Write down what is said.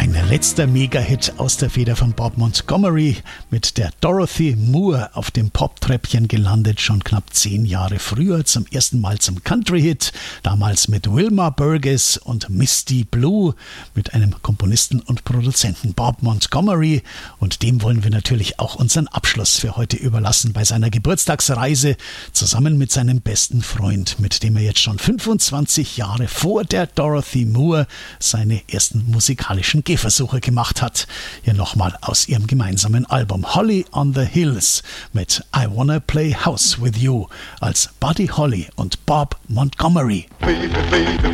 Ein letzter Mega-Hit aus der Feder von Bob Montgomery, mit der Dorothy Moore auf dem Pop-Treppchen gelandet, schon knapp 10 Jahre früher, zum ersten Mal zum Country-Hit, damals mit Wilma Burgess und Misty Blue, mit einem Komponisten und Produzenten Bob Montgomery, und dem wollen wir natürlich auch unseren Abschluss für heute überlassen bei seiner Geburtstagsreise, zusammen mit seinem besten Freund, mit dem er jetzt schon 25 Jahre vor der Dorothy Moore seine ersten musikalischen Gehversuche gemacht hat. Hier nochmal aus ihrem gemeinsamen Album Holly on the Hills mit I Wanna Play House with You als Buddy Holly und Bob Montgomery. Baby, baby,